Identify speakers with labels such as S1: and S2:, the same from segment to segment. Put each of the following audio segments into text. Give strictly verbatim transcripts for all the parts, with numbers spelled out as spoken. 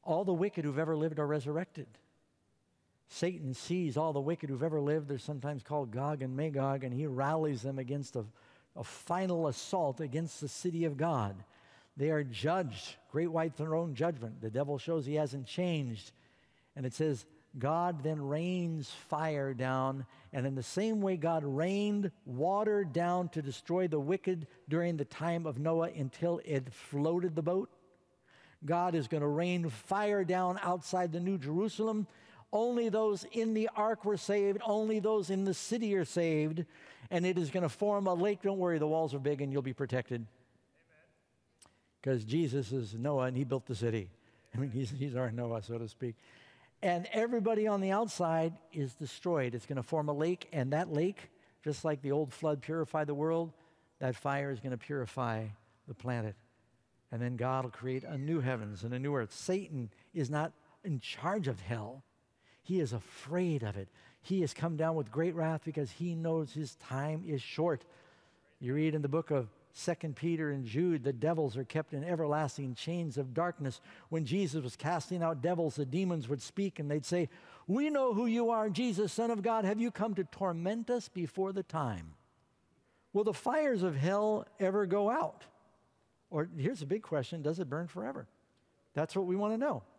S1: All the wicked who've ever lived are resurrected. Satan sees all the wicked who've ever lived. They're sometimes called Gog and Magog, and he rallies them against a, a final assault against the city of God. They are judged, great white throne judgment. The devil shows he hasn't changed. And it says, God then rains fire down, and in the same way God rained water down to destroy the wicked during the time of Noah until it floated the boat, God is going to rain fire down outside the New Jerusalem. Only those in the ark were saved. Only those in the city are saved. And it is going to form a lake. Don't worry, the walls are big and you'll be protected. Because Jesus is Noah and he built the city. I mean, he's, he's our Noah, so to speak. And everybody on the outside is destroyed. It's going to form a lake, and that lake, just like the old flood purified the world, that fire is going to purify the planet. And then God will create a new heavens and a new earth. Satan is not in charge of hell. He is afraid of it. He has come down with great wrath because he knows his time is short. You read in the book of Second Peter and Jude, the devils are kept in everlasting chains of darkness. When Jesus was casting out devils, the demons would speak and they'd say, "We know who you are, Jesus, Son of God. Have you come to torment us before the time?" Will the fires of hell ever go out? Or here's a big question, does it burn forever? That's what we want to know.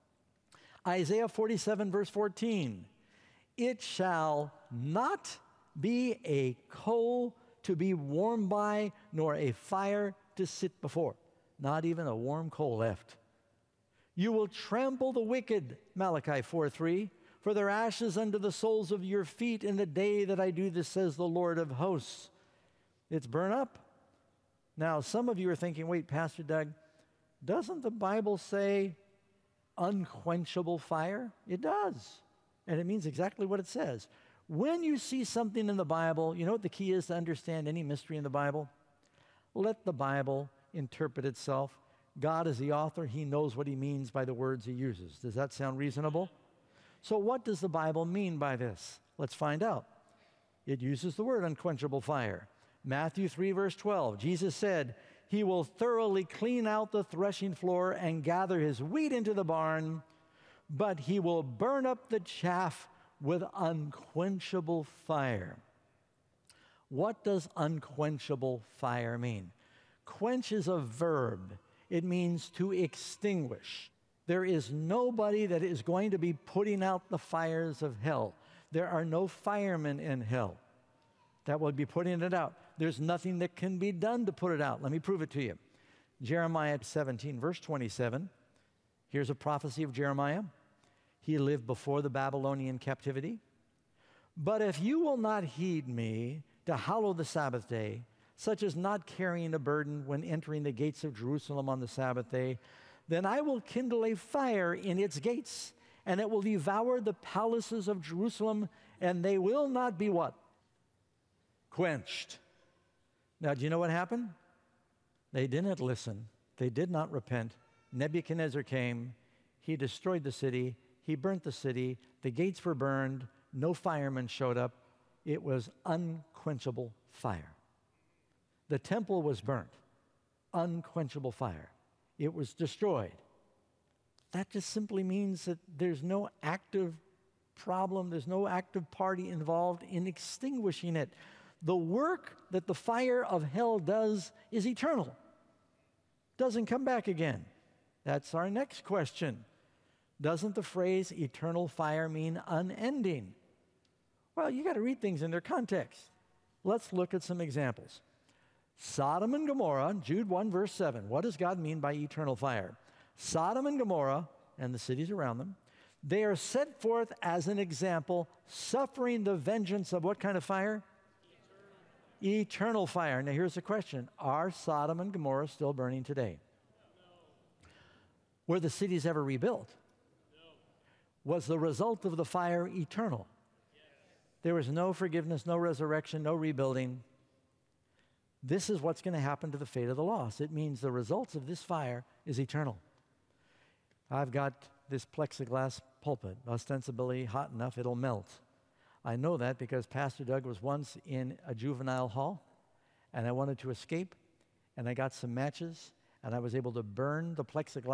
S1: Isaiah forty-seven, verse fourteen, "It shall not be a coal to be warmed by, nor a fire to sit before." Not even a warm coal left. "You will trample the wicked," Malachi four three, "for their ashes under the soles of your feet in the day that I do this, says the Lord of hosts." It's burn up. Now, some of you are thinking, wait, Pastor Doug, doesn't the Bible say unquenchable fire? It does. And it means exactly what it says. When you see something in the Bible, you know what the key is to understand any mystery in the Bible? Let the Bible interpret itself. God is the author. He knows what he means by the words he uses. Does that sound reasonable? So what does the Bible mean by this? Let's find out. It uses the word unquenchable fire. Matthew three, verse twelve, Jesus said, "He will thoroughly clean out the threshing floor and gather his wheat into the barn, but he will burn up the chaff with unquenchable fire." What does unquenchable fire mean? Quench is a verb. It means to extinguish. There is nobody that is going to be putting out the fires of hell. There are no firemen in hell that would be putting it out. There's nothing that can be done to put it out. Let me prove it to you. Jeremiah seventeen, verse twenty-seven. Here's a prophecy of Jeremiah. He lived before the Babylonian captivity. "But if you will not heed me to hallow the Sabbath day, such as not carrying a burden when entering the gates of Jerusalem on the Sabbath day, then I will kindle a fire in its gates, and it will devour the palaces of Jerusalem, and they will not be" what? Quenched. Now, do you know what happened? They didn't listen. They did not repent. Nebuchadnezzar came. He destroyed the city. He burnt the city. The gates were burned. No firemen showed up. It was unquenchable fire. The temple was burnt. Unquenchable fire. It was destroyed. That just simply means that there's no active problem, there's no active party involved in extinguishing it. The work that the fire of hell does is eternal. Doesn't come back again. That's our next question. Doesn't the phrase eternal fire mean unending? Well, you got to read things in their context. Let's look at some examples. Sodom and Gomorrah, Jude one, verse seven. What does God mean by eternal fire? Sodom and Gomorrah and the cities around them, they are set forth as an example, suffering the vengeance of what kind of fire? Eternal, Eternal fire. Now here's the question. Are Sodom and Gomorrah still burning today? No. Were the cities ever rebuilt? No. Was the result of the fire eternal? Yes. There was no forgiveness, no resurrection, no rebuilding. This is what's going to happen to the fate of the lost. It means the results of this fire is eternal. I've got this plexiglass pulpit, ostensibly hot enough it'll melt. I know that because Pastor Doug was once in a juvenile hall, and I wanted to escape, and I got some matches, and I was able to burn the plexiglass